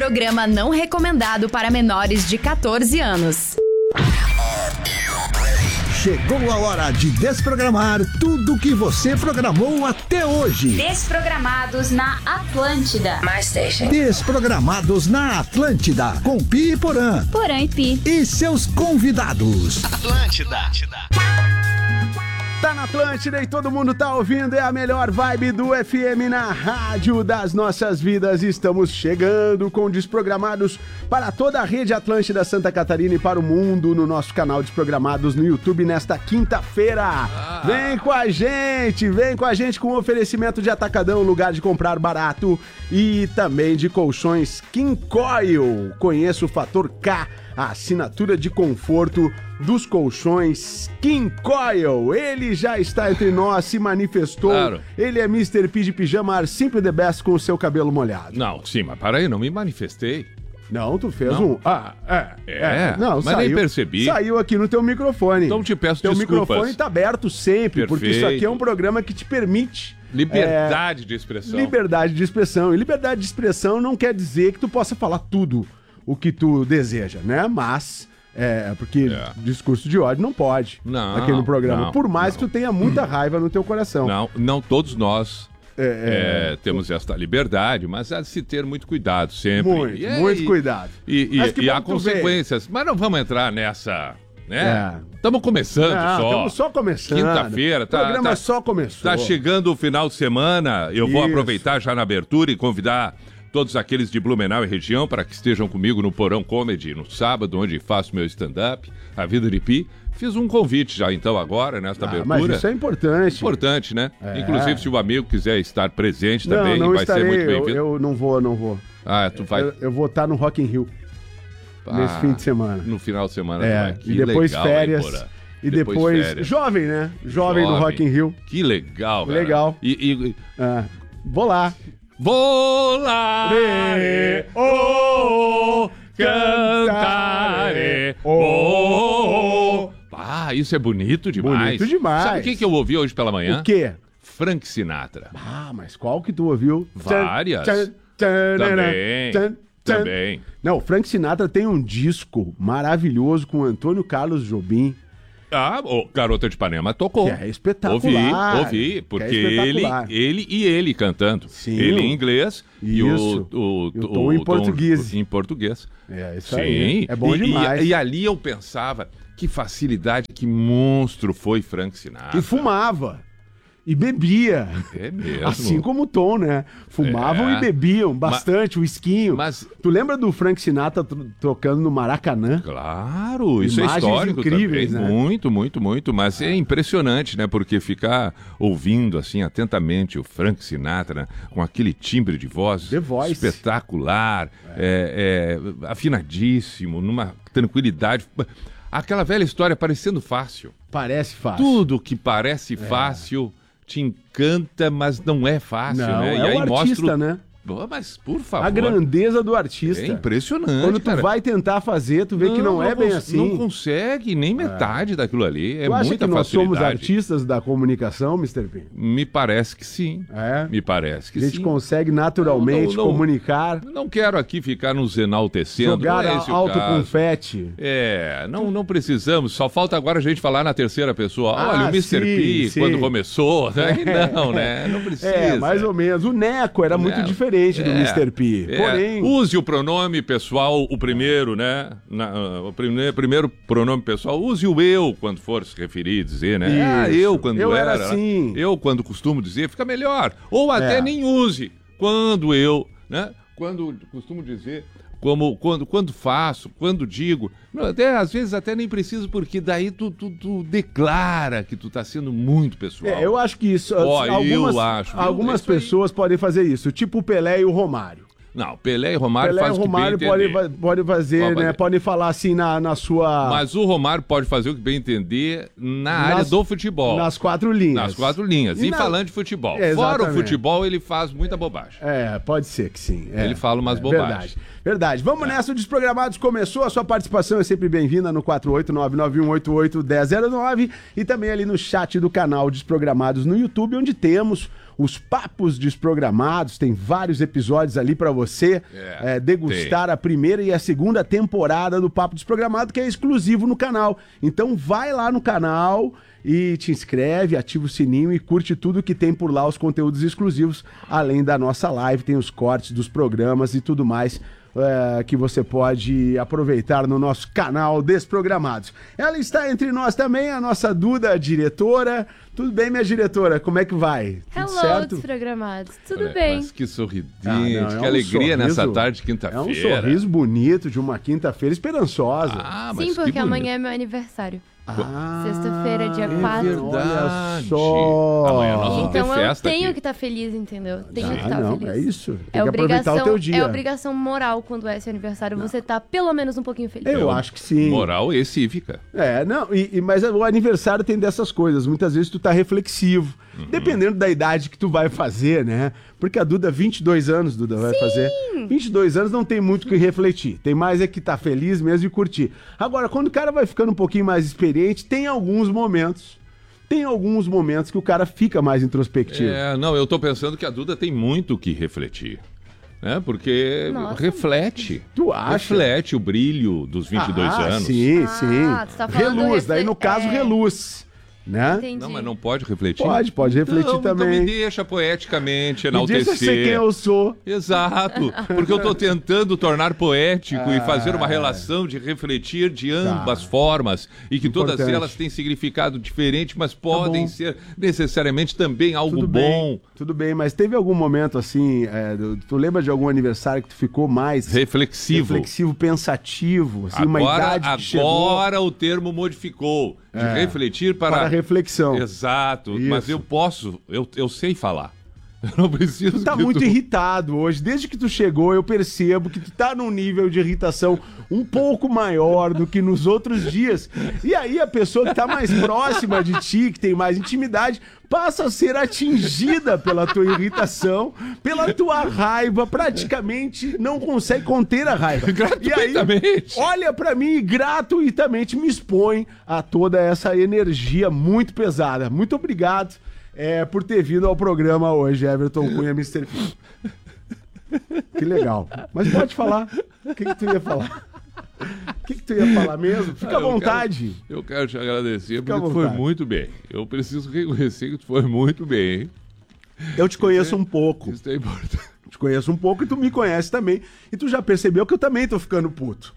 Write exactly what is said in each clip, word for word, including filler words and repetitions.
Programa não recomendado para menores de catorze anos. Chegou a hora de desprogramar tudo que você programou até hoje. Desprogramados na Atlântida. My station. Desprogramados na Atlântida, com Pi e Porã. Porã e Pi. E seus convidados. Atlântida. Tá na Atlântida e todo mundo tá ouvindo, é a melhor vibe do F M na rádio das nossas vidas. Estamos chegando com Desprogramados para toda a rede Atlântida Santa Catarina e para o mundo no nosso canal Desprogramados no YouTube nesta quinta-feira. Ah. Vem com a gente, vem com a gente com o oferecimento de Atacadão, lugar de comprar barato, e também de colchões King Coil. Conheça o Fator K, a assinatura de conforto dos colchões King Coil. Ele já está entre nós, se manifestou. Claro. Ele é mister P de pijama, Simple the Best com o seu cabelo molhado. Não, sim, mas para aí, não me manifestei. Não, tu fez não. um... Ah, é. É, é. Não, mas saiu, nem percebi. Saiu aqui no teu microfone. Então te peço teu desculpas. Teu microfone tá aberto sempre, Perfeito. Porque isso aqui é um programa que te permite... Liberdade é, de expressão. Liberdade de expressão. E liberdade de expressão não quer dizer que tu possa falar tudo o que tu deseja, né? Mas... É, porque é. discurso de ódio não pode não, aqui no programa. Não, Por mais não. que tu tenha muita raiva no teu coração. Não, não todos nós é, é, é, temos esta liberdade, mas há de se ter muito cuidado sempre. Muito, e, muito e, cuidado. E, e, e há consequências. Veio. Mas não vamos entrar nessa... Estamos é. começando não, só. Estamos só começando. Quinta-feira. Tá, o programa tá, só começou. Está chegando o final de semana. Eu Isso. vou aproveitar já na abertura e convidar... todos aqueles de Blumenau e região para que estejam comigo no Porão Comedy no sábado, onde faço meu stand-up, A Vida de Pi. Fiz um convite já então agora, nesta ah, abertura. Mas isso é importante. Importante, né? É. Inclusive, se o amigo quiser estar presente não, também, não vai estarei, ser muito bem-vindo. Eu, eu não vou, não vou. Ah, tu vai... Eu, eu vou estar no Rock in Rio ah, nesse fim de semana. No final de semana. É, que e depois legal, férias. Hein, e depois, depois férias. Jovem, né? Jovem, Jovem no Rock in Rio. Que legal, cara. Legal. E, e... Ah, vou lá. Volare, oh, cantare, oh, oh. Ah, isso é bonito demais. Bonito demais. Sabe o que, que eu ouvi hoje pela manhã? O quê? Frank Sinatra. Ah, mas qual que tu ouviu? Várias. Tchan, tchan, também, tchan, tchan. também. Não, o Frank Sinatra tem um disco maravilhoso com Antônio Carlos Jobim. Ah, o Garota de Ipanema tocou. Que é espetacular. Ouvi, ouvi, porque é ele, ele e ele cantando. Sim. Ele em inglês isso. e o, o, o, o tom em português. Em português. É, isso Sim. aí. É bom e, demais. E, e ali eu pensava, que facilidade, que monstro foi Frank Sinatra. E fumava. E bebia. É mesmo. Assim como o Tom, né? Fumavam é. e bebiam bastante, o esquinho. Mas... Tu lembra do Frank Sinatra tocando no Maracanã? Claro, isso Imagens é histórico incríveis, também. Né? Muito, muito, muito. Mas é impressionante, né? Porque ficar ouvindo assim atentamente o Frank Sinatra, né? Com aquele timbre de voz The Voice. espetacular, é. É, é, afinadíssimo, numa tranquilidade. Aquela velha história parecendo fácil. Parece fácil. Tudo que parece é. fácil te encanta, mas não é fácil, não, né? É e aí o artista, mostra... né? Oh, mas, por favor. A grandeza do artista. É impressionante, Quando tu cara. vai tentar fazer, tu vê não, que não, não é bem assim. Não consegue nem metade é. daquilo ali. É tu acha muita que nós facilidade. somos artistas da comunicação, mister P? Me parece que sim. É? Me parece que sim. A gente sim. consegue naturalmente não, não, não, comunicar. Não quero aqui ficar nos enaltecendo. Jogar não é esse alto o caso. confete. É, não, não precisamos. Só falta agora a gente falar na terceira pessoa. Ah, olha, o mister sim, P, sim. quando começou. Né? Não, né? Não precisa. É, mais ou menos. O Neco era o muito Neco. diferente do é. mister P. É. Porém... Use o pronome pessoal, o primeiro, né? Na, uh, o primeiro, primeiro pronome pessoal. Use o eu quando for se referir, dizer, né? Isso. Ah, eu quando eu era. era assim. Eu quando costumo dizer, fica melhor. Ou até é. nem use. Quando eu, né? Quando costumo dizer... Como, quando, quando faço, quando digo, até, às vezes até nem preciso, porque daí tu, tu, tu declara que tu tá sendo muito pessoal. É, eu acho que isso, oh, algumas, eu acho, algumas pessoas aí. podem fazer isso, tipo o Pelé e o Romário. Não, Pelé e Romário Pelé faz e Romário o que pode, bem entender. pode fazer, pode né? fazer. Podem falar assim na, na sua... Mas o Romário pode fazer o que bem entender na nas, área do futebol. Nas quatro linhas. Nas quatro linhas. E, e na... falando de futebol. É, fora o futebol, ele faz muita bobagem. É, pode ser que sim. É, ele fala umas é, bobagens. Verdade. Verdade. Vamos nessa, o Desprogramados começou. A sua participação é sempre bem-vinda no quatro oito nove nove um oito oito um zero zero nove e também ali no chat do canal Desprogramados no YouTube, onde temos os papos desprogramados. Tem vários episódios ali pra você É, é, degustar tem. a primeira e a segunda temporada do Papo Desprogramado, que é exclusivo no canal. Então vai lá no canal e te inscreve, ativa o sininho e curte tudo que tem por lá, os conteúdos exclusivos, além da nossa live, tem os cortes dos programas e tudo mais é, que você pode aproveitar no nosso canal Desprogramados. Ela está entre nós também, a nossa Duda, diretora. Tudo bem, minha diretora? Como é que vai? Tudo Hello, certo? Desprogramados. Tudo Olha, bem. Mas que sorridente, Ah, não, é que um alegria sorriso- nessa tarde de É quinta-feira. um sorriso bonito de uma quinta-feira esperançosa. Ah, mas Sim, que porque bonito. amanhã é meu aniversário. Ah, Sexta-feira, dia é quatro. verdade. Olha Verdade. só. Amanhã nós vamos Então ter eu festa tenho aqui. que estar feliz, entendeu? Tenho que Ah, estar não, feliz. é isso. Tem É que aproveitar obrigação, o teu dia. é obrigação moral quando é seu aniversário você tá pelo menos um pouquinho feliz. Eu acho que sim. Moral e cívica. É, não, e, e- mas o aniversário tem dessas coisas. Muitas vezes tu tá reflexivo. Uhum. Dependendo da idade que tu vai fazer, né? Porque a Duda, vinte e dois anos, Duda, vai fazer. vinte e dois anos não tem muito o que refletir. Tem mais é que tá feliz mesmo e curtir. Agora, quando o cara vai ficando um pouquinho mais experiente, tem alguns momentos. Tem alguns momentos que o cara fica mais introspectivo. É, não, eu tô pensando que a Duda tem muito o que refletir. Né? Porque Nossa. reflete. Tu acha? Reflete o brilho dos vinte e dois Ah, anos. Sim, Ah, sim. tu tá falando reluz, refle- daí no caso, é. reluz. Né? Entendi. Não, mas não pode refletir? Pode, pode refletir Não, também. Então me deixa poeticamente Me enaltecer. deixa ser quem eu sou. Exato, porque eu estou tentando tornar poético Ah. e fazer uma relação de refletir de ambas Tá. formas e que todas Importante. elas têm significado diferente, mas podem bom. ser necessariamente também algo Tudo bom. bem, tudo bem, mas teve algum momento assim, é, do- tu lembra de algum aniversário que tu ficou mais Reflexivo. reflexivo, pensativo, assim, uma Agora, idade que chegou agora o termo modificou de É, refletir para... para reflexão. Exato, Isso. mas eu posso, eu, eu sei falar. Eu não preciso Tu tá que muito tu- irritado hoje. Desde que tu chegou, eu percebo que tu tá num nível de irritação um pouco maior do que nos outros dias. E aí a pessoa que tá mais próxima de ti, que tem mais intimidade, passa a ser atingida pela tua irritação, pela tua raiva, praticamente não consegue conter a raiva. E aí, Gratuitamente. olha pra mim e gratuitamente me expõe a toda essa energia muito pesada. Muito obrigado. É, por ter vindo ao programa hoje, Everton Cunha, mister P. Que legal. Mas pode falar. O que, que tu ia falar? O que, que tu ia falar mesmo? Fica à Ah, eu vontade. quero- eu quero te agradecer Fica à porque tu foi vontade. muito bem. Eu preciso reconhecer que tu foi muito bem. Eu te conheço um pouco. Isso é importante. Te conheço um pouco e tu me conhece também. E tu já percebeu que eu também tô ficando puto.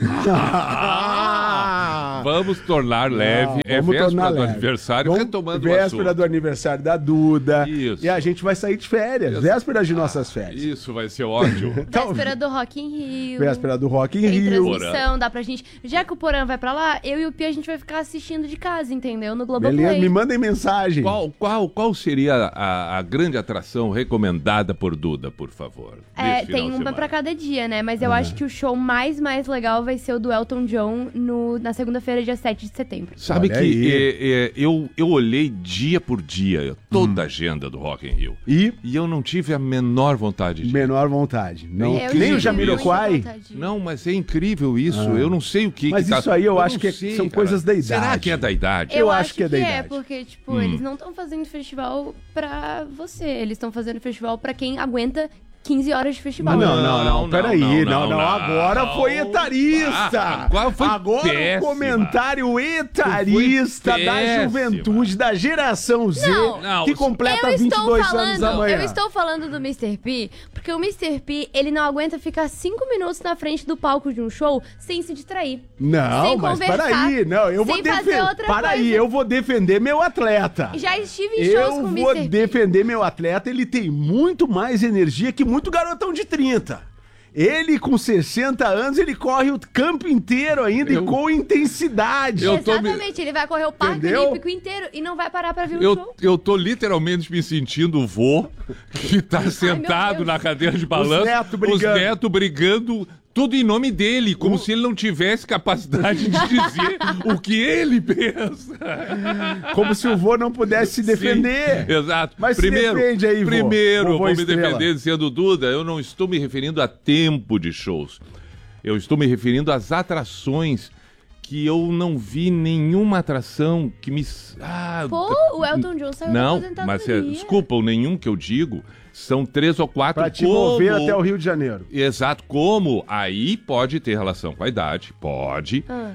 Ah! Vamos tornar leve. Não, é vamos véspera tornar do leve. aniversário, Vamos- retomando o Véspera assunto. do aniversário da Duda. Isso. E a gente vai sair de férias. Isso. Véspera de nossas férias. Isso vai ser ótimo. Véspera do Rock in Rio. Véspera do Rock in Tem Rio. transmissão, dá pra gente... Já que o Porã vai pra lá, eu e o Pia a gente vai ficar assistindo de casa, entendeu? No Globoplay. Beleza? Me mandem mensagem. Qual, qual, qual seria a, a grande atração recomendada por Duda, por favor? É, nesse final tem de uma semana? pra cada dia, né? Mas eu acho que o show mais, mais legal vai ser o do Elton John no, na segunda-feira, dia sete de setembro. Sabe Olha que aí. é, é, eu, eu olhei dia por dia toda a agenda do Rock in Rio. E E eu não tive a menor vontade de ir. menor vontade. Não, Eu nem tive o Jamiroquai. muita vontade de ir. Não, mas é incrível isso. Eu não sei o que Mas que tá- isso aí eu acho não que é- sei, são cara. coisas da Será idade. que é da idade? Eu acho que é da idade. porque, tipo, Hum. eles não estão fazendo festival pra você. Eles estão fazendo festival pra quem aguenta quinze horas de festival. Não, não, não, Não, peraí, não, não, não, não, não. agora foi etarista. Ah, agora foi agora péssima. o comentário etarista Foi da péssima. juventude, da geração Z, Não, não, que completa Eu vinte e estou dois falando, anos amanhã. eu estou falando do mister P, porque o mister P, ele não aguenta ficar cinco minutos na frente do palco de um show sem se distrair. Não, sem mas conversar, peraí, não, eu vou sem fazer defender. outra Para aí, coisa. eu vou defender meu atleta. Já estive em shows com Eu o vou mister P. defender meu atleta, ele tem muito mais energia que muito garotão de trinta. Ele, com sessenta anos, ele corre o campo inteiro ainda Eu- e com intensidade. Eu tô me- Exatamente, ele vai correr o Parque Entendeu? Olímpico inteiro e não vai parar pra ver o Eu, show. eu tô literalmente me sentindo o vô que tá sentado Deus. na cadeira de balanço, netos brigando. os netos brigando, tudo em nome dele, como o... se ele não tivesse capacidade de dizer o que ele pensa. Como se o vô não pudesse se defender. Sim, exato. Mas primeiro, se defende aí, vô. Primeiro, eu vou Estrela. me defender dizendo, Duda, eu não estou me referindo a tempo de shows. Eu estou me referindo às atrações que eu não vi nenhuma atração que me... Ah, Pô, o Elton John saiu não, aposentado mas é, ali. desculpa, o nenhum que eu digo são três ou quatro... Pra te como... mover até o Rio de Janeiro. Exato, como aí pode ter relação com a idade, pode, Ah.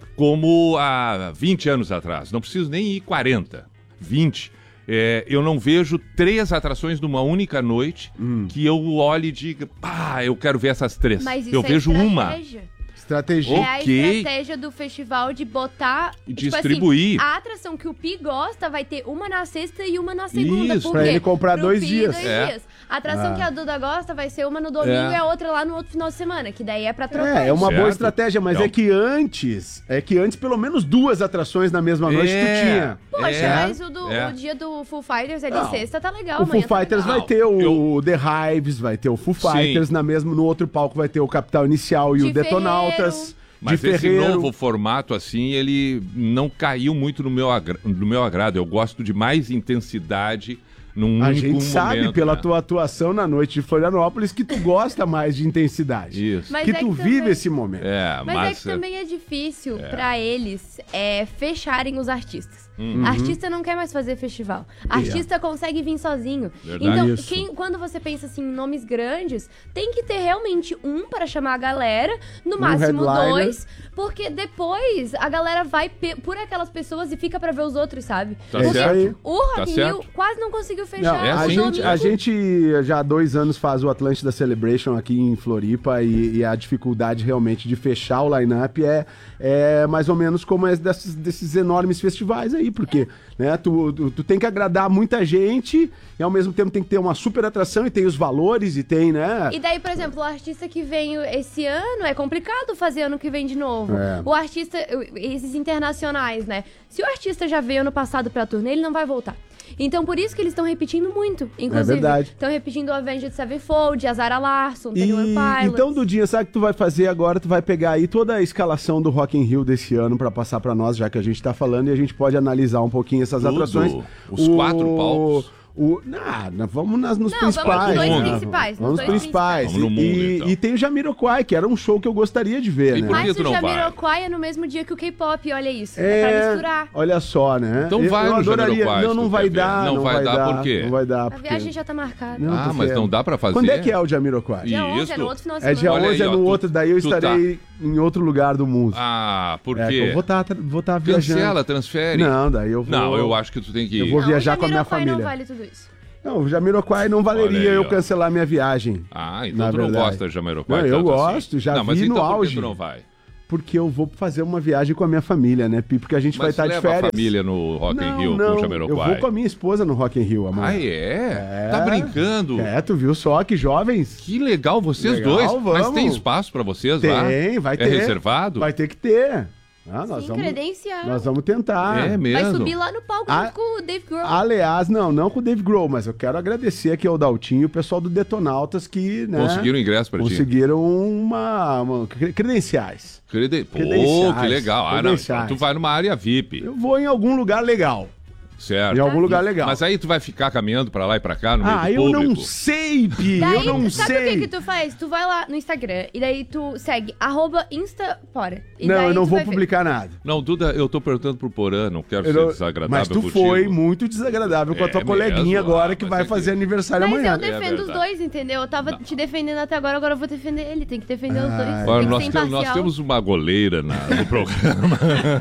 como há vinte anos atrás, não preciso nem ir quarenta, vinte, é, eu não vejo três atrações numa única noite hum. que eu olhe e diga, pá, eu quero ver essas três. Mas isso eu é vejo uma. estratégia. Estratégia. É a Ok. estratégia do festival de botar... E tipo distribuir. assim, a atração que o Pi gosta vai ter uma na sexta e uma na segunda. Isso, Por pra quê? ele comprar Pro dois Pi, dias. dois É. dias. A atração Ah. que a Duda gosta vai ser uma no domingo É. e a outra lá no outro final de semana, que daí é pra trocar. É, é uma Certo. boa estratégia, mas Então- é que antes, é que antes pelo menos duas atrações na mesma noite É. tu tinha. Poxa, É. mas o, do, É. o dia do Full Fighters ali, Não. sexta, tá legal. O Foo amanhã tá Fighters legal. vai ter o eu- The Hives, vai ter o Foo Sim. Fighters, na mesmo, no outro palco vai ter o Capital Inicial e De o Detonautas. Mas de esse Ferreiro. novo formato, assim, ele não caiu muito no meu, agra- no meu agrado. Eu gosto de mais intensidade num A único gente sabe momento, pela né? tua atuação na noite de Florianópolis que tu gosta mais de intensidade. Isso. Mas que é tu que vive também- esse momento. É, Mas, mas... é que também é difícil pra eles é, fecharem os artistas. Uhum. Artista não quer mais fazer festival. Artista consegue vir sozinho. Verdade. Então, Isso. quem- quando você pensa assim em nomes grandes, tem que ter realmente um para chamar a galera, no máximo headliner. dois, porque depois a galera vai pe- por aquelas pessoas e fica pra ver os outros, sabe? Tá Porque certo. o Rock Tá in Rio certo. quase não conseguiu Não, fechar. é a, assim. gente, domingo. a gente já há dois anos faz o Atlântida Celebration aqui em Floripa e, e a dificuldade realmente de fechar o line-up é, é mais ou menos como é desses, desses enormes festivais aí, porque né, tu, tu, tu tem que agradar muita gente e ao mesmo tempo tem que ter uma super atração e tem os valores e tem, né? E daí, por exemplo, o artista que vem esse ano, é complicado fazer ano que vem de novo. É. O artista, esses internacionais, né? Se o artista já veio ano passado pra turnê, ele não vai voltar. Então, por isso que eles estão repetindo muito. Inclusive, verdade. estão repetindo o Avenged Sevenfold, a Zara Larsson, E, Twenty One Pilots. então, Dudinha, sabe o que tu vai fazer agora? Tu vai pegar aí toda a escalação do Rock in Rio desse ano pra passar pra nós, já que a gente tá falando, e a gente pode analisar um pouquinho essas Tudo. atrações. Os quatro palcos. O, não, não, vamos nas, nos Não, vamos principais. nos dois né? principais, nos Vamos nos dois principais. principais. Vamos no mundo, e, então. e tem o Jamiroquai, que era um show que eu gostaria de ver, E né? por que Mas tu o não vai? Jamiroquai é no mesmo dia que o K-pop, olha isso. É, pra É, misturar. olha só, né? Então Eu- vai eu no adoraria. Jamiroquai, Não, se não tu vai quer ver. dar. Não vai dar por quê? Não vai dar. A porque- viagem já tá marcada. Não, Ah, porque- mas não dá pra fazer? Quando é que é o Jamiroquai? Dia onze, é Isso. no outro final de É dia semana. Olha onze, é aí, no ó, tu- outro, daí eu tu estarei em outro lugar do mundo. Ah, por É, que quê? eu vou estar vou tá viajando. Cancela, transfere. Não, daí eu vou... Não, eu acho que tu tem que Eu ir. vou Não, viajar o com a minha Jamiroquai família. não vale tudo isso. Não, o Jamiroquai não valeria Olha aí, eu ó. cancelar minha viagem. Ah, então Na tu não verdade. gosta de Jamiroquai Não, eu tanto gosto, assim. já não, mas vi no então por que auge. tu não vai? Porque eu vou fazer uma viagem com a minha família, né, Pi? Porque a gente vai Mas estar tu de leva férias. a família no Rock in não, Rio não, com o Jamiroquai? eu vou com a minha esposa no Rock in Rio amanhã. Ah, é? É. Tá brincando? É, tu viu só que jovens? Que legal, vocês Legal, dois. Mas vamos. tem espaço pra vocês lá? Tem, vai É ter. reservado? Vai ter que ter. Ah, nós, Sim, vamos, credencial. nós vamos tentar. É mesmo? Vai subir lá no palco Ah, junto com o Dave Grohl. Aliás, não, não com o Dave Grohl, mas eu quero agradecer aqui ao Daltinho e o pessoal do Detonautas que, né, Conseguiram ingresso pra ti? conseguiram uma, uma- cre- credenciais. Crede... Pô, Credenciais, que legal. Ah, não, credenciais. então tu vai numa área V I P. Eu vou em algum lugar legal. Certo. Em algum lugar legal. Mas aí tu vai ficar caminhando pra lá e pra cá no meio Ah, do eu público? não sei, Pi, Daí, eu não sabe sei. o que que tu faz? Tu vai lá no Instagram e daí tu segue arroba Instapora. E Não, daí eu não tu vou vai ver. publicar nada. Não, Duda, eu tô perguntando pro Porã, não quero Eu ser não- desagradável Mas tu contigo. foi muito desagradável com a É tua mesmo? coleguinha agora Ah, que mas vai é que- fazer aniversário Mas amanhã. eu defendo os verdade. dois, entendeu? Eu tava te defendendo até agora, agora eu vou defender ele. Tem que defender os dois. Ai. Olha, Tem que nós, ser temos, nós imparcial. temos uma goleira na- no programa.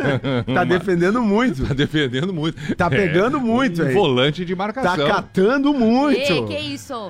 Tá defendendo muito. Tá defendendo muito. Tá pegando muito, um hein? volante de Tá marcação. catando muito. Ei, que isso?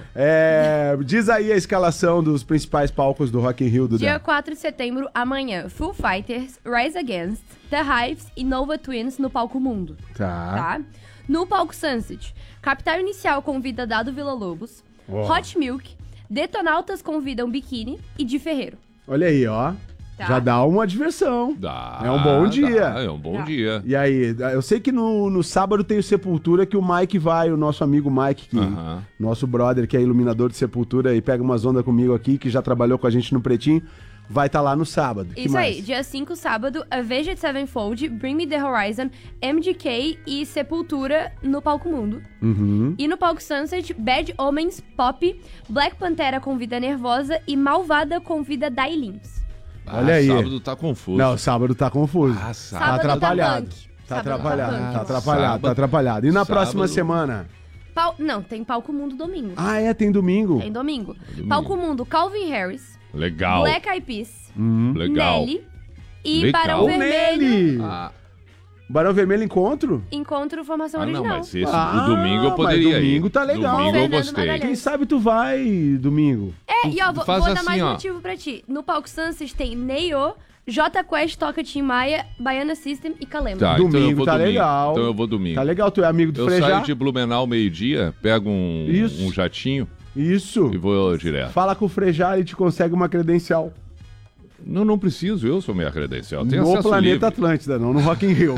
É, diz aí a escalação dos principais palcos do Rock in Rio, Duda. Dia quatro de setembro, amanhã, Foo Fighters, Rise Against, The Hives e Nova Twins no palco Mundo. Tá. Tá? No palco Sunset, Capital Inicial convida Dado Villa-Lobos, Ó. Hot Milk, Detonautas convidam Biquíni e Di Ferreiro. Olha aí, ó. Tá. Já dá uma diversão. Dá, É um bom dia. dá, é um bom Dá. dia. E aí, eu sei que no, no sábado tem o Sepultura, que o Mike vai, o nosso amigo Mike, que, Aham. nosso brother, que é iluminador de Sepultura e pega umas ondas comigo aqui, que já trabalhou com a gente no Pretinho. vai estar lá no sábado. Que Isso mais? aí, dia cinco, sábado, Avenged Sevenfold, Bring Me The Horizon, M G K e Sepultura no Palco Mundo. Uhum. E no Palco Sunset, Bad Omens, Pop, Black Pantera convida Nervosa e Malvada convida Dailins. Olha ah, aí. Sábado tá confuso. Não, sábado tá confuso. Ah, tá sábado. Sábado tá atrapalhado. punk. Tá Sábado atrapalhado, tá tá punk. atrapalhado, Sábado- tá atrapalhado. E na sábado- próxima semana? Pal... Não, tem Palco Mundo domingo. Ah, é, tem domingo. Tem domingo. Domingo. Palco Mundo, Calvin Harris, Legal. Black Eyed Peas, Legal. Nelly e Legal. Barão O Vermelho. Nelly! Ah, Barão Vermelho Encontro? Encontro Formação ah, não, Original. mas esse Ah, o domingo eu mas poderia domingo ir. tá legal. Domingo eu Fernando gostei. Magalhães. Quem sabe tu vai domingo. É, e ó, vou, Faz vou dar assim, mais ó. motivo pra ti. No Palco Sunset tem Neyo, J Quest, Toca Tim Maia, Baiana System e Calema. Tá, então eu Domingo vou tá domingo. legal. Então eu vou domingo. Tá legal, tu é amigo do Eu Frejá? saio de Blumenau meio-dia, pego um, Isso. um jatinho Isso. e vou direto. Fala com o Frejá, ele te consegue uma credencial. Não, não preciso, eu sou minha credencial. Tem No acesso Planeta livre. Atlântida, não no Rock in Rio.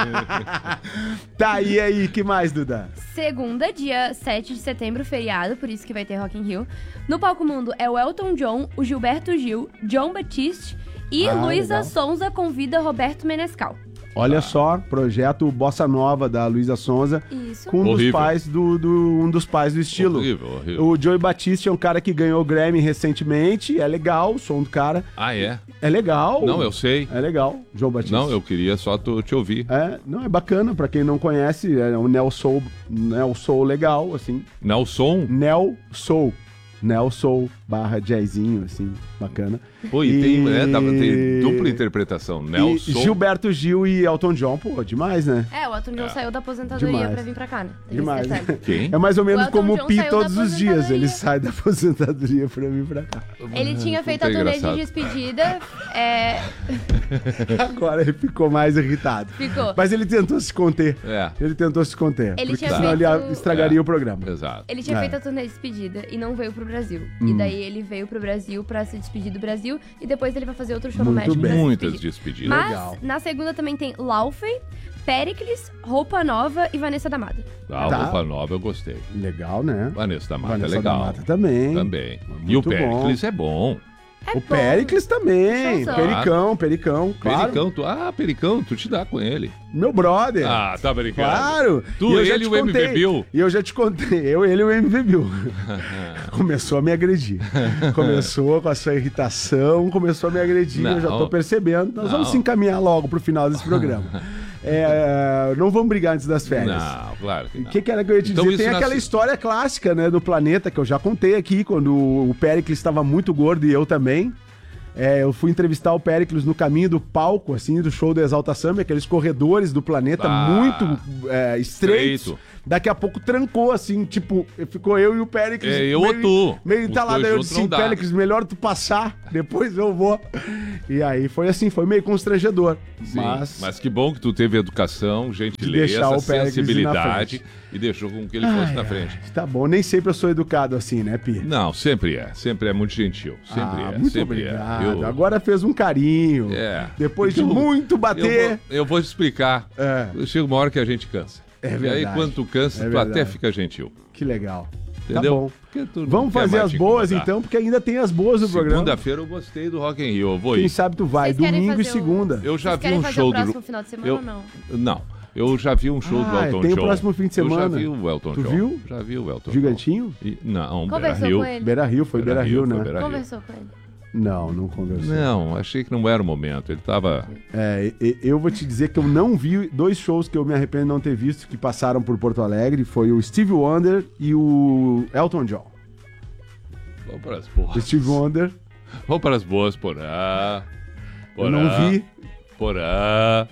Tá, e aí, que mais, Duda? Segunda, dia sete de setembro, feriado, por isso que vai ter Rock in Rio. No Palco Mundo é o Elton John, o Gilberto Gil, John Batiste e Ah, Luísa legal. Sonza convida Roberto Menescal. Olha só, projeto Bossa Nova da Luísa Sonza, Isso. com um dos Horrível. pais do, do- um dos pais do estilo. Horrível, horrível. O Joey Batiste é um cara que ganhou o Grammy recentemente, é legal o som do cara. Ah, é? É legal. Não, eu sei. É legal, Joe Batiste. Não, eu queria só tu, te ouvir. É, não, é bacana, pra quem não conhece, é um Neo Soul, Neo Soul legal, assim. Nelson? Neo Soul. Neo Soul barra jazzinho, assim, bacana. Pô, e, tem, é, dá, tem dupla interpretação. E Nelson. Gilberto Gil e Elton John, pô, demais, né? É, o Elton John saiu da aposentadoria Demais. pra vir pra cá, né? Ele Demais. se percebe. Quem? É mais ou menos O Elton como John o Pi saiu todos da os dias, aposentadoria. ele sai da aposentadoria pra vir pra cá. Ele tinha feito a Puta, turnê engraçado. de despedida, é, Agora ele ficou mais irritado. ficou. Mas ele tentou se conter. É, Ele tentou se conter. Ele porque tinha senão ele feito- estragaria É. o programa. exato. Ele tinha É. feito a turnê de despedida e não veio pro Brasil. Hum. E daí ele veio pro Brasil pra se despedir do Brasil e depois ele vai fazer outro show Muito no México pra bem. se Muitas despedir. despedidas. Mas Legal. na segunda também tem Laufey, Pericles, Roupa Nova e Vanessa da Mata. A Tá. roupa nova eu gostei. Legal, né? Vanessa da Mata Vanessa é legal. da Mata também. Também. Muito E o bom. Pericles é bom. É O bom. Pericles também. Showzão. Pericão, Pericão, claro. Pericão, tu, ah, Pericão, tu te dá com ele. Meu brother. Ah, tá brincando. Claro! Tu, E eu já ele te e o M V contei. Bill. E eu já te contei, eu, ele e o M V Bill. Começou a me agredir. Começou com a sua irritação, começou a me agredir, eu já Não. tô percebendo. Nós vamos Não. se encaminhar logo pro final desse programa. É, não vamos brigar antes das férias. Não, claro que O não. que, que era que eu ia te Então dizer? isso Tem na- aquela história clássica, né, do planeta, que eu já contei aqui, quando o Péricles estava muito gordo e eu também. É, eu fui entrevistar o Péricles no caminho do palco, assim, do show do Exalta Samba, aqueles corredores do planeta Ah, muito é, estreitos. estreito. Daqui a pouco trancou, assim, tipo, ficou eu e o Péricles. É, eu meio, ou tu. Meio Os entalado. dois Aí eu juntos disse, não dá. Péricles, melhor tu passar, depois eu vou. E aí foi assim, foi meio constrangedor. Sim, mas, mas que bom que tu teve educação, deixar gentileza, o Péricles ir na sensibilidade frente. e deixou com que ele fosse Ai, na ai, frente. tá bom, nem sempre eu sou educado assim, né, Pi? Não, sempre é. Sempre é muito gentil. Sempre ah, é. muito sempre obrigado. é. Eu, Agora fez um carinho. É. Depois de Eu- muito eu, bater. vou, eu vou te explicar. É. Chega uma hora que a gente cansa. É E aí, verdade. quando tu cansa, É tu verdade. até fica gentil. Que legal. Entendeu? Tá bom. Porque tu não Vamos quer fazer mais as te boas incomodar. então, porque ainda tem as boas do programa. Segunda-feira eu gostei do Rock in Rio. Eu vou Quem ir. sabe tu vai, Vocês querem domingo e fazer o- segunda. Eu já Vocês vi querem um fazer show o do. próximo final de semana eu... ou não? Não. Eu já vi um show do Ah, Elton tem o John. próximo fim de semana. Eu já vi o Elton Tu John. viu? Já vi o Elton Gigantinho? John. E... Não, Beira Conversou Rio. com ele? Beira Rio, foi Beira Rio, foi né? Beira Rio. Conversou com ele. Não, não conversou. Não, achei que não era o momento. Ele tava. É, e- eu vou te dizer que eu não vi dois shows que eu me arrependo de não ter visto que passaram por Porto Alegre. Foi o Stevie Wonder e o Elton John. Vamos para as O boas. Stevie Wonder, Vamos para as boas, Porã. Porã. eu não vi Porã.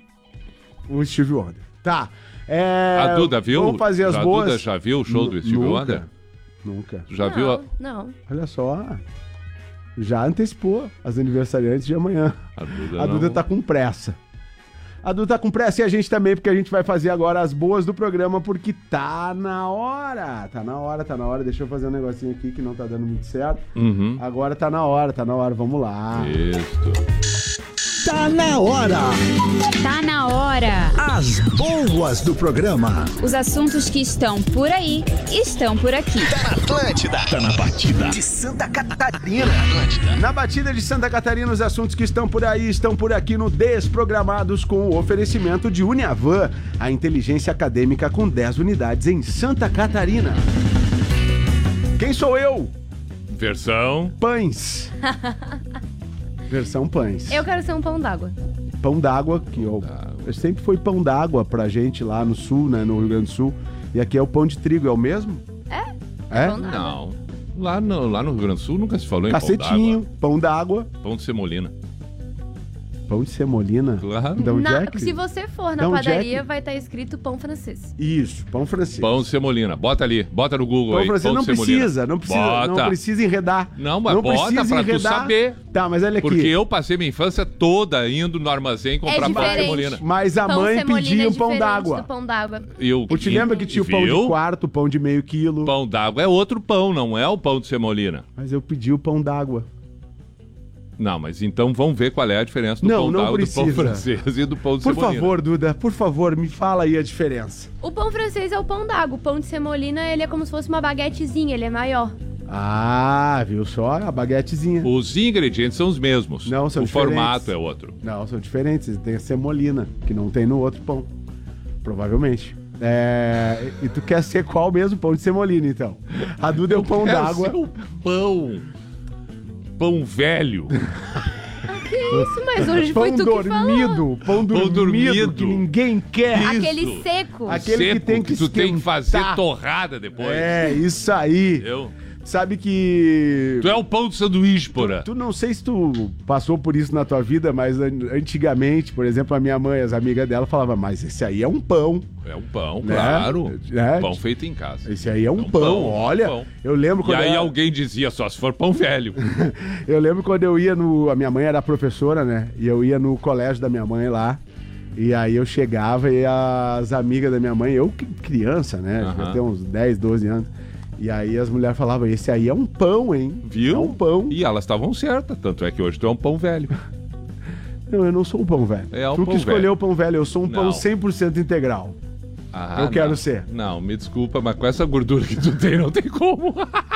o Stevie Wonder. Tá. É, A Duda viu? Vamos fazer as a boas. Duda já viu o show do Nu- Stevie nunca, Wonder? Nunca. Tu já viu? a- Não, não. Olha só. Já antecipou as aniversariantes de amanhã. A Duda, A Duda não. tá com pressa. A Duda tá com pressa e a gente também, porque a gente vai fazer agora as boas do programa, porque tá na hora. Tá na hora, tá na hora. Deixa eu fazer um negocinho aqui que não tá dando muito certo. Uhum. Agora tá na hora, tá na hora. Vamos lá. Isso. Tá na hora. Tá na hora. As boas do programa. Os assuntos que estão por aí estão por aqui. Tá na Atlântida. Tá na batida de Santa Catarina. Na batida de Santa Catarina, os assuntos que estão por aí estão por aqui no Desprogramados, com o oferecimento de Uniavan, a inteligência acadêmica com dez unidades em Santa Catarina. Quem sou eu? Versão. Pães. Versão pães. Eu quero ser um pão d'água. Pão d'água, que eu, eu sempre foi pão d'água pra gente lá no sul, né, no Rio Grande do Sul. E aqui é o pão de trigo, é o mesmo? É? É? Pão d'água. Não. Lá no, lá no Rio Grande do Sul nunca se falou em Cacetinho, pão d'água. Pão de semolina. Pão de semolina? Claro. De onde Na- é que... Se você for na De onde é padaria, que- vai estar escrito pão francês. Isso, pão francês. Pão de semolina. Bota ali. Bota no Google Pão aí. francês pão não de semolina. precisa, não precisa, Bota. não precisa enredar. Não, mas bota precisa pra tu enredar. saber. Tá, mas olha aqui. Porque eu passei minha infância toda indo no armazém comprar pão de diferente. semolina. Mas a Pão mãe semolina pedia é um pão diferente d'água. do pão d'água. Eu, Tu te lembra que tinha o pão Viu? de quarto, o pão de meio quilo? Pão d'água é outro pão, não é o pão de semolina. Mas eu pedi o pão d'água. Não, mas então vamos ver qual é a diferença do Não, pão não d'água, do pão precisa. francês e do pão de Por semolina. favor, Duda, por favor, me fala aí a diferença. O pão francês é o pão d'água. O pão de semolina, ele é como se fosse uma baguetezinha, ele é maior. Ah, viu só? A baguetezinha. Os ingredientes são os mesmos. Não, são O diferentes. formato é outro. Não, são diferentes. Tem a semolina, que não tem no outro pão. Provavelmente. É... E tu quer ser qual mesmo? Pão de semolina, então. A Duda é o pão Quero d'água. ser o pão. Pão velho. Que isso, mas hoje Pão foi tu que falou. dormido. Pão dormido, dormido. que ninguém quer. Isso. Aquele seco. Aquele que Seco, tem que tu tem que fazer esquentar. torrada depois. É, isso aí. Entendeu? Sabe que... Tu é o pão de sanduíche, porra. Tu não sei se tu passou por isso na tua vida, mas an- antigamente, por exemplo, a minha mãe, as amigas dela falavam, mas esse aí é um pão. É um pão, Né? claro. É. Pão feito em casa. Esse aí é um, É um pão. pão, Olha, pão. eu lembro E quando aí eu... alguém dizia só se for pão velho. eu lembro quando eu ia no... A minha mãe era professora, né? E eu ia no colégio da minha mãe lá. E aí eu chegava e as amigas da minha mãe, eu que criança, né? Aham. Devia ter uns dez, doze anos. E aí as mulheres falavam, esse aí é um pão, hein? Viu? É um pão. E elas estavam certas, tanto é que hoje tu é um pão velho. Não, eu não sou um pão velho. É um tu pão que escolheu velho. o pão velho, eu sou um Não. pão cem por cento integral. Ah, Eu quero não. ser. Não, me desculpa, mas com essa gordura que tu tem, não tem como.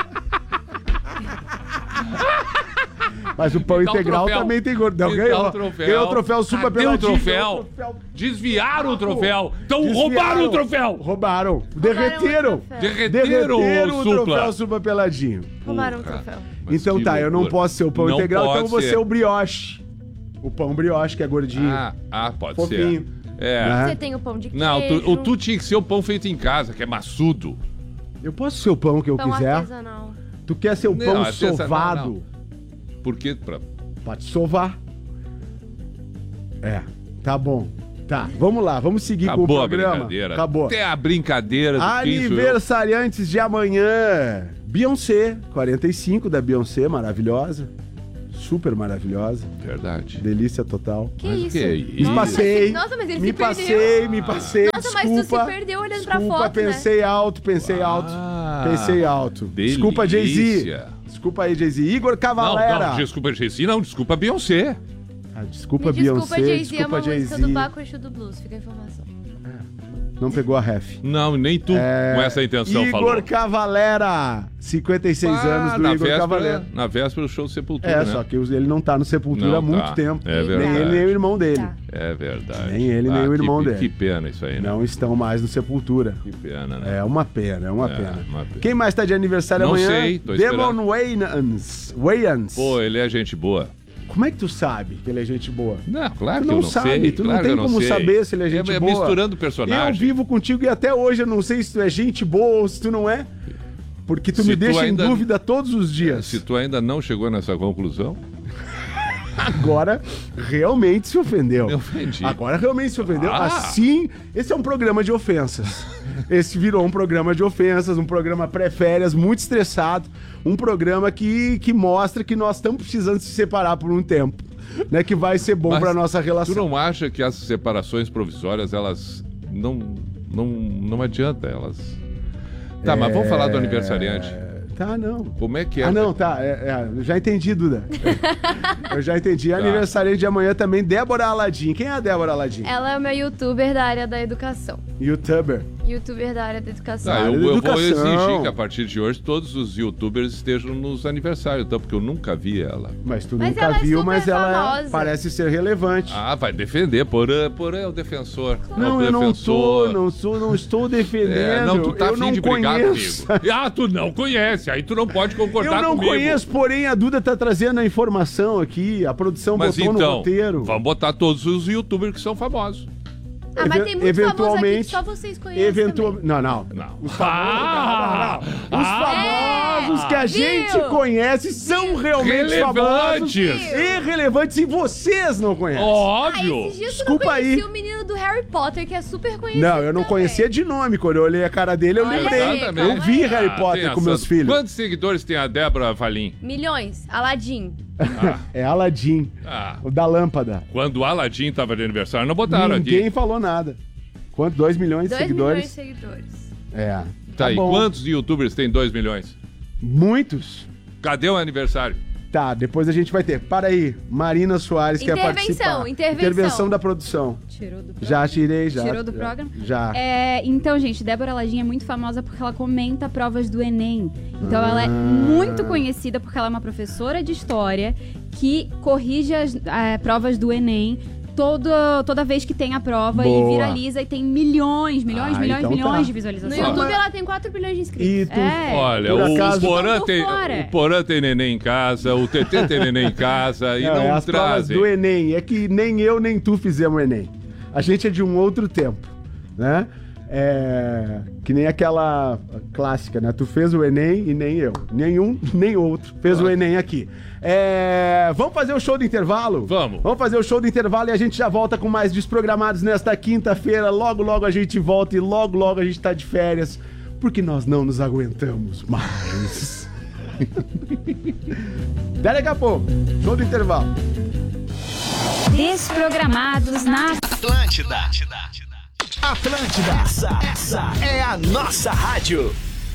Mas o pão Me dá o integral troféu. também tem gordura. Me Ganhou, dá o troféu. ganhou o troféu super Cadê o peladinho. troféu? ganhou o troféu. Desviaram o troféu. Então Desviaram. roubaram o troféu. Roubaram. Derreteram. o troféu. Derreteram, Derreteram o o supla. troféu super peladinho. Roubaram o Porra. troféu. Mas Então que tá, eu não loucura. posso ser o pão Não integral, então eu pode vou ser. o brioche. O pão brioche, que é gordinho. Ah, ah, pode Fofinho. ser. É. Né? Você tem o pão de queijo. Não, tu, o tu tinha que ser o pão feito em casa, que é maçudo. Eu posso ser o pão que eu Pão quiser. artesanal. Tu quer ser o Não, pão artesanal, sovado? não. Porque pra... Pode sovar. É, tá bom. Tá, vamos lá, vamos seguir Acabou com o a programa. brincadeira. Acabou. Até a brincadeira do quem sou eu. Aniversariantes de amanhã. Beyoncé, quarenta e cinco da Beyoncé, maravilhosa. Super maravilhosa. Verdade. Delícia total. Que Mas isso? que é Me isso? passei. Nossa, mas ele me se passei, perdeu. me passei. Nossa, mas tu desculpa. se perdeu olhando pra Desculpa, foto, né? pensei alto, pensei alto. Ah, Pensei alto. Desculpa, Jay-Z. delícia. Desculpa aí, Jay-Z. Igor Não, Cavalera. não, desculpa, Jay-Z, não, desculpa, Beyoncé. Ah, desculpa, Me desculpa, Beyoncé. Jay-Z, é Desculpa, uma música Jay-Z. do Baco Exu do Blues, fica a informação. Não pegou a ref. Não, nem tu É, com essa intenção Igor falou. Cavalera. cinquenta e seis Ah, anos do na Igor véspera, Cavalera. Na véspera do show Sepultura, É, né? só que ele não tá no Sepultura Não há muito tá. tempo. É nem verdade. ele, nem o irmão dele. Tá. É verdade. Nem ele, nem Ah, o que- irmão dele. Que pena isso aí, né? Não estão mais no Sepultura. Que pena, né? É uma pena, é uma É, pena. uma pena. Quem mais tá de aniversário Não amanhã? sei, tô Demon esperando. Wayans. Wayans. Pô, ele é gente boa. Como é que tu sabe que ele é gente boa? Não, claro Tu que não eu não sabe, sei. tu claro não que tem eu como sei. saber se ele é gente é, boa. misturando Eu personagem. vivo contigo e até hoje eu não sei se tu é gente boa ou se tu não é. Porque tu Se me tu deixa ainda- em dúvida todos os dias. Se tu ainda não chegou nessa conclusão, Agora realmente se ofendeu. me ofendi. Agora realmente se ofendeu. Ah. Assim, esse é um programa de ofensas. Esse virou um programa de ofensas, um programa pré-férias, muito estressado. Um programa que, que mostra que nós estamos precisando se separar por um tempo. Né, que vai ser bom Mas pra nossa relação. Tu não acha que as separações provisórias, elas não, não, não adianta, elas... Tá, mas vamos falar do aniversariante. Tá, não. Como é que é? Ah, não, tá. É, é, eu já entendi, Duda. Eu já entendi. Tá. Aniversário de amanhã também, Débora Aladim. Quem é a Débora Aladim? Ela é uma youtuber da área da educação. Youtuber. Youtuber da área da educação. Ah, eu, área da eu vou educação. exigir que a partir de hoje todos os youtubers estejam nos aniversários, então, porque eu nunca vi ela. Mas tu Mas nunca ela é viu, super mas ela famosa. parece ser relevante. Ah, vai defender, Porã, Porã é o defensor. Não, é o eu não defensor. tô, não sou, não estou defendendo. É, não, tu tá eu afim não de brigar conheço. comigo. Ah, tu não conhece, aí tu não pode concordar Eu não comigo. conheço, porém a Duda tá trazendo a informação aqui, a produção Mas botou no então, roteiro. vamos botar todos os youtubers que são famosos. Ah, mas Even- tem muito famoso aqui que eventualmente- só vocês conhecem Eventual... também. Não, não. Não. Os famosos, Ah! não, não, não. Os Ah! famosos que a Viu? gente conhece são realmente famosos Relevantes. e relevantes e vocês não conhecem. Ah, Óbvio. esses dias tu Desculpa não conhecia aí. o menino do Harry Potter, que é super conhecido Não, eu não também. conhecia de nome. Quando eu olhei a cara dele, eu Olha lembrei. aí, Exatamente. Eu vi Ah, Harry tem Potter com essa- meus filhos. Quantos seguidores tem a Débora Valim? Milhões. Aladdin. É Aladdin, Ah, o da lâmpada. quando o Aladdin tava de aniversário, não botaram Ninguém aqui. falou nada. Quanto? dois milhões de dois seguidores? milhões de seguidores. É. Tá aí, bom. quantos youtubers tem dois milhões? Muitos. Cadê o aniversário? Tá, depois a gente vai ter. Para aí, Marina Soares quer Intervenção, participar. intervenção. Intervenção da produção. Tirou do programa. Já tirei, já. Tirou do já, programa? Já. É, então, gente, Débora Aladim é muito famosa porque ela comenta provas do Enem. Então, Ah. ela é muito conhecida porque ela é uma professora de história que corrige as eh, provas do Enem todo, toda vez que tem a prova Boa. e viraliza e tem milhões, milhões, Ah, milhões, então milhões tá. de No visualizações. Só- YouTube ela tem quatro bilhões de inscritos. E tu... É. Olha, Por o, acaso- Porã Tô tem, fora. o Porã tem neném em casa, o T T tem neném em casa e Não, não, é as provas trazem. do Enem. É que nem eu nem tu fizemos o Enem. A gente é de um outro tempo, né? É... Que nem aquela clássica, né? Tu fez o Enem e nem eu. Nenhum, nem outro fez o Enem aqui. É... Vamos fazer o show do intervalo? Vamos. Vamos fazer o show do intervalo e a gente já volta com mais Desprogramados nesta quinta-feira. Logo, logo a gente volta e logo, logo a gente tá de férias. Porque nós não nos aguentamos mais. Até daqui a pouco. Show do intervalo. Desprogramados na Atlântida. Atlântida. Essa, essa é a nossa rádio.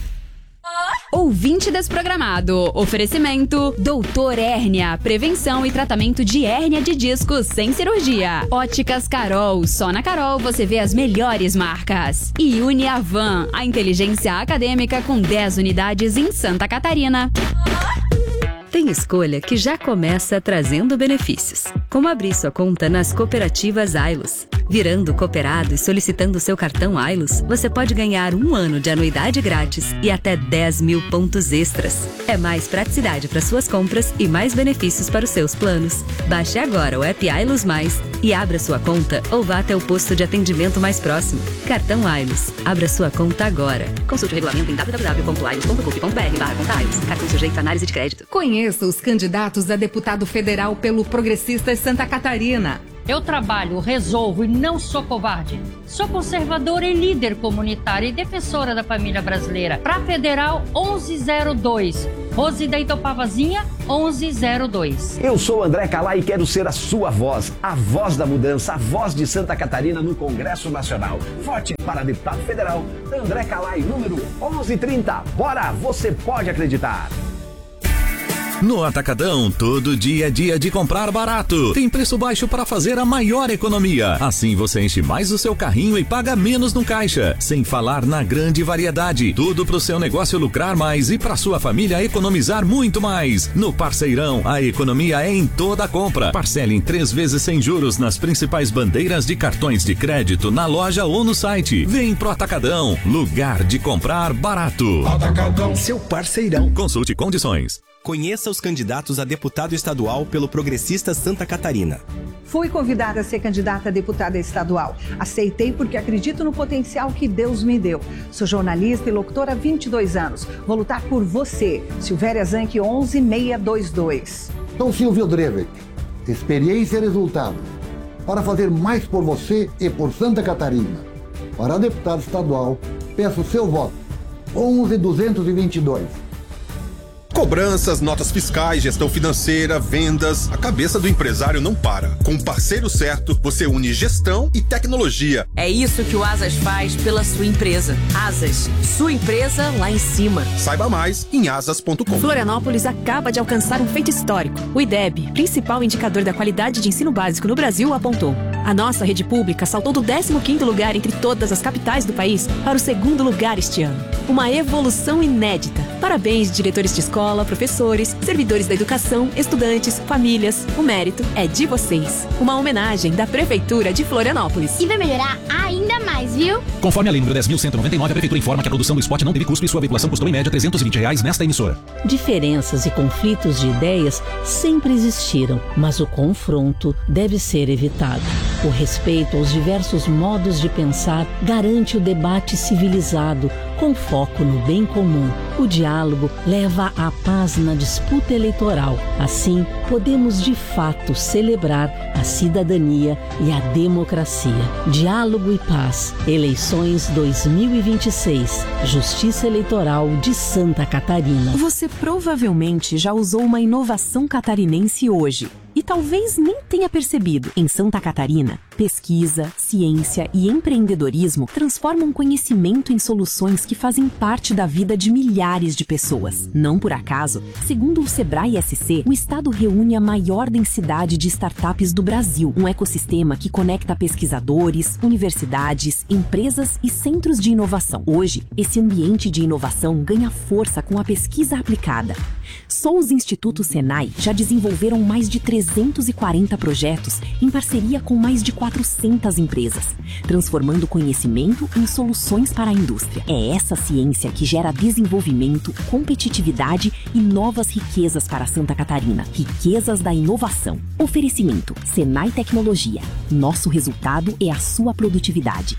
Ouvinte desprogramado. Oferecimento Doutor Hérnia. Prevenção e tratamento de hérnia de disco sem cirurgia. Óticas Carol. Só na Carol você vê as melhores marcas. E Uniavan. A inteligência acadêmica com dez unidades em Santa Catarina. Tem escolha que já começa trazendo benefícios, como abrir sua conta nas cooperativas Ailos. Virando cooperado e solicitando seu cartão Ailos, você pode ganhar um ano de anuidade grátis e até dez mil pontos extras. É mais praticidade para suas compras e mais benefícios para os seus planos. Baixe agora o app Ailos Mais e abra sua conta ou vá até o posto de atendimento mais próximo. Cartão Ailos. Abra sua conta agora. Consulte o regulamento em w w w ponto ailos ponto com ponto b r barra conta Ailos. Cartão sujeito a análise de crédito. Conheça os candidatos a deputado federal pelo Progressistas Santa Catarina. Eu trabalho, resolvo e não sou covarde. Sou conservadora e líder comunitária e defensora da família brasileira. Pra Federal onze zero dois. Rose da Itopavazinha onze zero dois. Eu sou André Calai e quero ser a sua voz, a voz da mudança, a voz de Santa Catarina no Congresso Nacional. Vote para deputado federal André Calai, número onze trinta. Bora, você pode acreditar. No Atacadão, todo dia é dia de comprar barato. Tem preço baixo para fazer a maior economia. Assim você enche mais o seu carrinho e paga menos no caixa. Sem falar na grande variedade. Tudo para o seu negócio lucrar mais e para sua família economizar muito mais. No Parceirão, a economia é em toda a compra. Parcele em três vezes sem juros nas principais bandeiras de cartões de crédito na loja ou no site. Vem pro Atacadão, lugar de comprar barato. Atacadão, seu parceirão. Consulte condições. Conheça os candidatos a deputado estadual pelo Progressistas Santa Catarina. Fui convidada a ser candidata a deputada estadual. Aceitei porque acredito no potencial que Deus me deu. Sou jornalista e locutora há vinte e dois anos. Vou lutar por você. Silvéria Zanck, onze seiscentos e vinte e dois. Sou Silvio Drevet. Experiência e resultado. Para fazer mais por você e por Santa Catarina. Para deputado estadual, peço seu voto. onze duzentos e vinte e dois. Cobranças, notas fiscais, gestão financeira, vendas. A cabeça do empresário não para. Com o parceiro certo, você une gestão e tecnologia. É isso que o Asas faz pela sua empresa. Asas, sua empresa lá em cima. Saiba mais em asas ponto com. Florianópolis acaba de alcançar um feito histórico. O I D E B, principal indicador da qualidade de ensino básico no Brasil, apontou: a nossa rede pública saltou do décimo quinto lugar entre todas as capitais do país para o segundo lugar este ano. Uma evolução inédita. Parabéns, diretores de escola, professores, servidores da educação, estudantes, famílias. O mérito é de vocês. Uma homenagem da Prefeitura de Florianópolis. E vai melhorar ainda mais, viu? Conforme a lei número dez mil cento e noventa e nove, a Prefeitura informa que a produção do spot não teve custo e sua veiculação custou em média trezentos e vinte reais nesta emissora. Diferenças e conflitos de ideias sempre existiram, mas o confronto deve ser evitado. O respeito aos diversos modos de pensar garante o debate civilizado, com foco no bem comum. O diálogo leva à paz na disputa eleitoral. Assim, podemos de fato celebrar a cidadania e a democracia. Diálogo e paz. Eleições dois mil e vinte e seis. Justiça Eleitoral de Santa Catarina. Você provavelmente já usou uma inovação catarinense hoje. E talvez nem tenha percebido. Em Santa Catarina, pesquisa, ciência e empreendedorismo transformam conhecimento em soluções que fazem parte da vida de milhares de pessoas. Não por acaso, segundo o Sebrae S C, o estado reúne a maior densidade de startups do Brasil, um ecossistema que conecta pesquisadores, universidades, empresas e centros de inovação. Hoje, esse ambiente de inovação ganha força com a pesquisa aplicada. Só os institutos Senai já desenvolveram mais de trezentos e quarenta projetos em parceria com mais de quatrocentas empresas, transformando conhecimento em soluções para a indústria. É essa ciência que gera desenvolvimento, competitividade e novas riquezas para Santa Catarina. Riquezas da inovação. Oferecimento: Senai Tecnologia. Nosso resultado é a sua produtividade.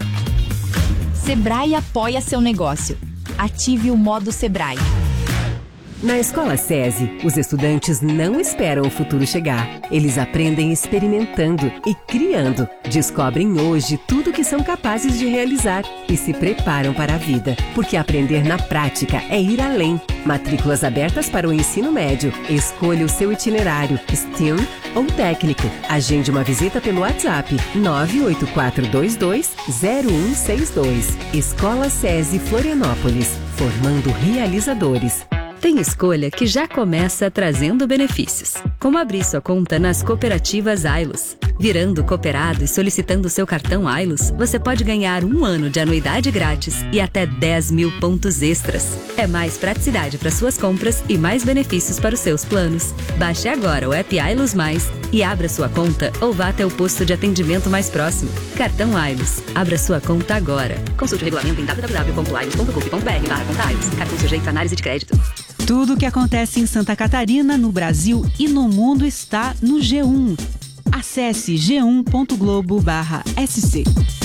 Sebrae apoia seu negócio. Ative o modo Sebrae. Na Escola SESI, os estudantes não esperam o futuro chegar. Eles aprendem experimentando e criando. Descobrem hoje tudo que são capazes de realizar e se preparam para a vida. Porque aprender na prática é ir além. Matrículas abertas para o ensino médio. Escolha o seu itinerário, S T E M ou técnico. Agende uma visita pelo WhatsApp nove oito quatro dois dois zero um seis dois. Escola SESI Florianópolis, formando realizadores. Tem escolha que já começa trazendo benefícios, como abrir sua conta nas cooperativas Ailos. Virando cooperado e solicitando seu cartão Ailos, você pode ganhar um ano de anuidade grátis e até dez mil pontos extras. É mais praticidade para suas compras e mais benefícios para os seus planos. Baixe agora o app Ailos Mais e abra sua conta ou vá até o posto de atendimento mais próximo. Cartão Ailos. Abra sua conta agora. Consulte o regulamento em w w w ponto ailos ponto gov ponto b r barra conta Ailos. Cartão sujeito a análise de crédito. Tudo o que acontece em Santa Catarina, no Brasil e no mundo está no G um. Acesse g um ponto globo barra s c.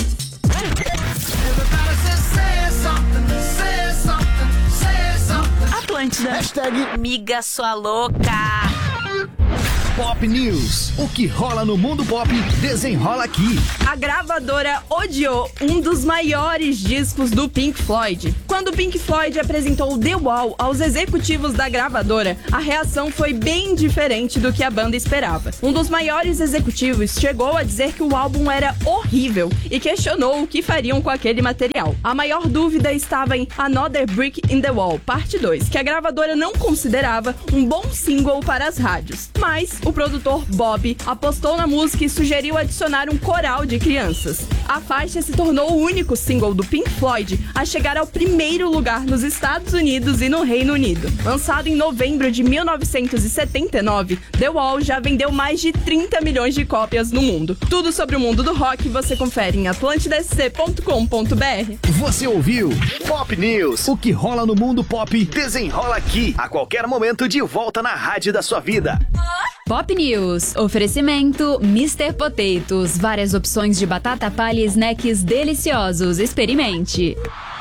Atlântida. Hashtag Miga Sua Louca. Pop News. O que rola no mundo pop, desenrola aqui. A gravadora odiou um dos maiores discos do Pink Floyd. Quando o Pink Floyd apresentou The Wall aos executivos da gravadora, a reação foi bem diferente do que a banda esperava. Um dos maiores executivos chegou a dizer que o álbum era horrível e questionou o que fariam com aquele material. A maior dúvida estava em Another Brick in the Wall, parte dois, que a gravadora não considerava um bom single para as rádios. Mas o produtor Bob apostou na música e sugeriu adicionar um coral de crianças. A faixa se tornou o único single do Pink Floyd a chegar ao primeiro lugar nos Estados Unidos e no Reino Unido. Lançado em novembro de mil novecentos e setenta e nove, The Wall já vendeu mais de trinta milhões de cópias no mundo. Tudo sobre o mundo do rock você confere em atlântida s c ponto com ponto b r. Você ouviu Pop News. O que rola no mundo pop, desenrola aqui. A qualquer momento de volta na rádio da sua vida. Pop News. Oferecimento mister Potatoes. Várias opções de batata palha e snacks deliciosos. Experimente.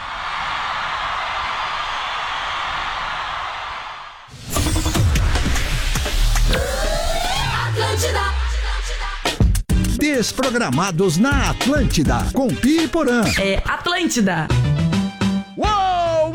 Desprogramados na Atlântida, com Pi e Porã. É Atlântida. Uou!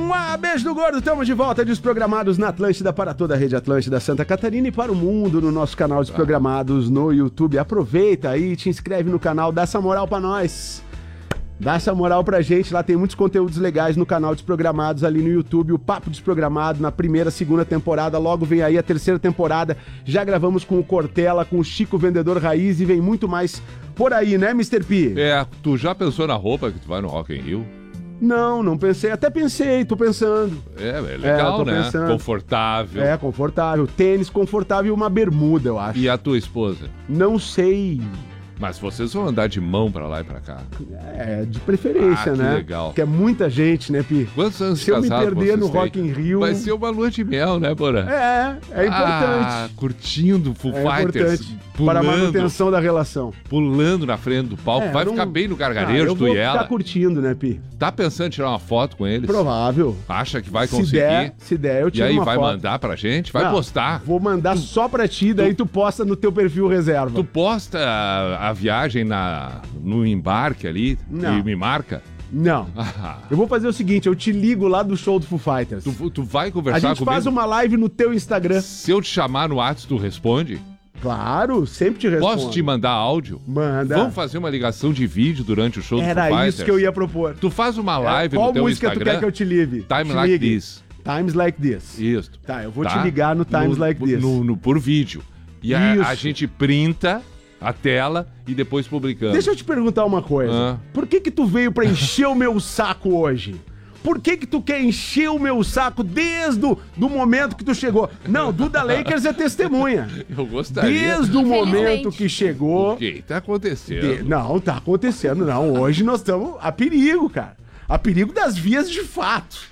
Um beijo do gordo, estamos de volta desprogramados na Atlântida para toda a rede Atlântida Santa Catarina e para o mundo no nosso canal Desprogramados no YouTube. Aproveita aí, te inscreve no canal, dá essa moral pra nós. Dá essa moral pra gente, lá tem muitos conteúdos legais no canal Desprogramados ali no YouTube, o Papo Desprogramado na primeira, segunda temporada, logo vem aí a terceira temporada, já gravamos com o Cortella, com o Chico Vendedor Raiz e vem muito mais por aí, né, mister P? É, tu já pensou na roupa que tu vai no Rock in Rio? Não, não pensei, até pensei, tô pensando. É, é legal, é, né? Pensando. Confortável. É, confortável, tênis confortável e uma bermuda, eu acho. E a tua esposa? Não sei... Mas vocês vão andar de mão pra lá e pra cá. É, de preferência, ah, que né? legal. Porque é muita gente, né, Pi? Quantos anos Se eu me perder no têm? Rock in Rio... Vai ser uma lua de mel, né, Porã? É, é importante. Ah, curtindo Foo é Fighters. Importante pulando, para a manutenção da relação. Pulando na frente do palco. É, vai não... ficar bem no gargarejo, ah, eu tu e ela. Eu vou ficar curtindo, né, Pi? Tá pensando em tirar uma foto com eles? Provável. Acha que vai se conseguir? Der, se der, eu tiro uma foto. E aí uma vai foto. mandar pra gente? Vai não, postar. Vou mandar tu... só pra ti, daí tu... tu posta no teu perfil reserva. Tu posta a, a viagem na, no embarque ali não. e me marca? Não. Ah. Eu vou fazer o seguinte, eu te ligo lá do show do Foo Fighters. Tu, tu vai conversar comigo? A gente comigo? faz uma live no teu Instagram. Se eu te chamar no WhatsApp, tu responde? Claro, sempre te respondo. Posso te mandar áudio? Manda. Vamos fazer uma ligação de vídeo durante o show do Foo Era Fighters? isso que eu ia propor. Tu faz uma live é, no teu música Instagram? Qual música tu quer que eu te ligue? Time te Like ligue. This. Times Like This. Isso. Tá, eu vou tá? te ligar no Times no, Like This. No, no, por vídeo. E a, a gente printa a tela e depois publicamos. Deixa eu te perguntar uma coisa. Ah. Por que que tu veio pra encher o meu saco hoje? Por que que tu quer encher o meu saco desde o do momento que tu chegou? Não, Duda Lakers é testemunha. Eu gostaria. Desde o momento que chegou... O que tá acontecendo? De... Não, tá acontecendo não. Hoje nós estamos a perigo, cara. A perigo das vias de fato.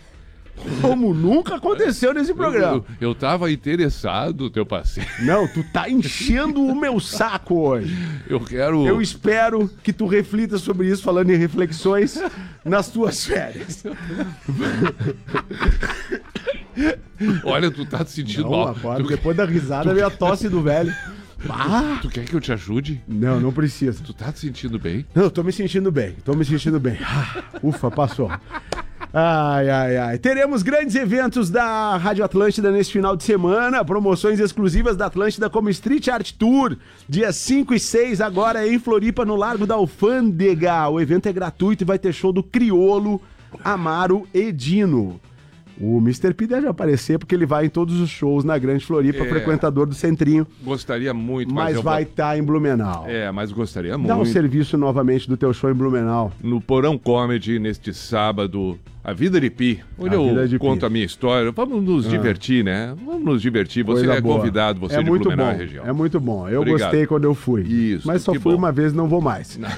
Como nunca aconteceu nesse programa. Eu, eu, eu tava interessado, teu parceiro. Não, tu tá enchendo o meu saco hoje. Eu quero... Eu espero que tu reflita sobre isso, falando em reflexões, nas tuas férias. Olha, tu tá te sentindo não, mal. Acordo, tu... Depois da risada veio a tosse do velho. Ah, tu quer que eu te ajude? Não, não precisa. Tu tá te sentindo bem? Não, eu tô me sentindo bem. Tô me sentindo bem. Ah, ufa, passou. Ai, ai, ai. Teremos grandes eventos da Rádio Atlântida neste final de semana. Promoções exclusivas da Atlântida como Street Art Tour. Dias cinco e seis, agora em Floripa, no Largo da Alfândega. O evento é gratuito e vai ter show do Criolo, Amaro e Dino. O mister P deve aparecer porque ele vai em todos os shows na Grande Floripa, é, frequentador do Centrinho. Gostaria muito, mas, mas vai estar vou... tá em Blumenau. É, mas gostaria muito. Dá um serviço novamente do teu show em Blumenau. No Porão Comedy, neste sábado, A Vida de Pi, onde a eu conto Pi. a minha história. Vamos nos ah. divertir, né? Vamos nos divertir. Você Coisa é boa. convidado, você é de muito Blumenau bom. e região. É muito bom. Eu Obrigado. gostei quando eu fui. Isso. Mas só fui bom. uma vez, não vou mais. Não,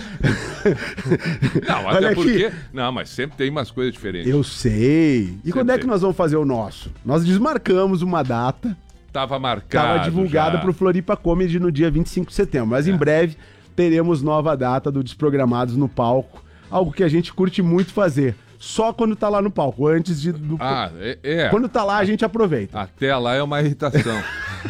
não até Olha porque... Aqui. Não, mas sempre tem umas coisas diferentes. Eu sei. E sempre quando é que tem. nós vamos fazer o nosso? Nós desmarcamos uma data. Tava marcado. Tava divulgada já. pro Floripa Comedy no dia vinte e cinco de setembro. Mas é. em breve teremos nova data do Desprogramados no palco. Algo que a gente curte muito fazer. Só quando tá lá no palco. Antes de. Do... Ah, é, é. Quando tá lá, a gente aproveita. Até lá é uma irritação.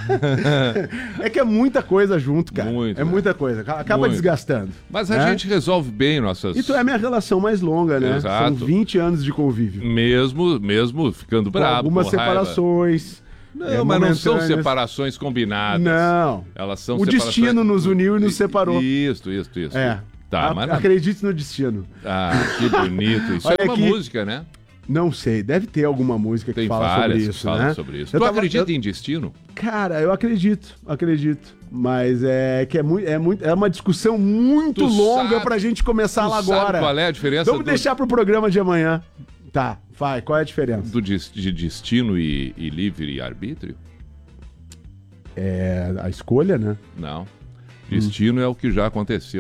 É que é muita coisa junto, cara. Muito, é né? muita coisa. Acaba muito. desgastando. Mas a né? gente resolve bem nossas... E tu é a minha relação mais longa, né? Exato. São vinte anos de convívio. Mesmo, mesmo ficando bravo. Algumas com separações. Não, é, mas não são separações combinadas. Não. Elas são o separações... destino nos uniu e nos separou. Isso, isso, isso. É. Tá, a, mas... Acredite no destino. Ah, que bonito. Isso Olha é uma aqui. música, né? Não sei, deve ter alguma música que Tem fala várias sobre que isso, falam né? sobre isso. Eu Tu tava, acredita eu... em destino? Cara, eu acredito, acredito. Mas é que é muito, é muito, é uma discussão muito Tu longa sabe, pra gente começar lá agora. Sabe qual é a diferença? Vamos do... deixar pro programa de amanhã. Tá, vai, qual é a diferença? Do de, de destino e, e livre arbítrio? É a escolha, né? Não. Destino hum. é o que já aconteceu.